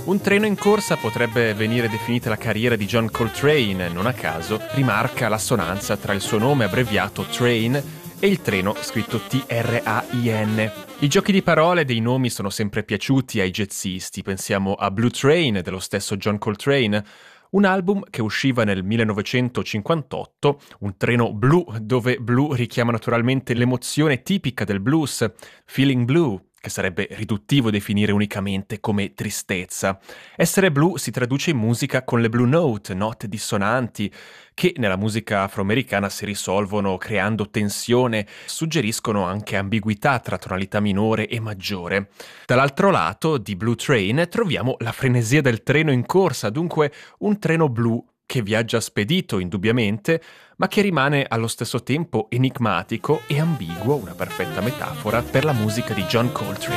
Un treno in corsa potrebbe venire definita la carriera di John Coltrane, non a caso rimarca l'assonanza tra il suo nome abbreviato Train e il treno scritto Train. I giochi di parole dei nomi sono sempre piaciuti ai jazzisti, pensiamo a Blue Train dello stesso John Coltrane, un album che usciva nel 1958, un treno blu, dove blu richiama naturalmente l'emozione tipica del blues, feeling blue, che sarebbe riduttivo definire unicamente come tristezza. Essere blu si traduce in musica con le blue note, note dissonanti, che nella musica afroamericana si risolvono creando tensione, suggeriscono anche ambiguità tra tonalità minore e maggiore. Dall'altro lato di Blue Train troviamo la frenesia del treno in corsa, dunque un treno blu che viaggia spedito indubbiamente, ma che rimane allo stesso tempo enigmatico e ambiguo, una perfetta metafora per la musica di John Coltrane.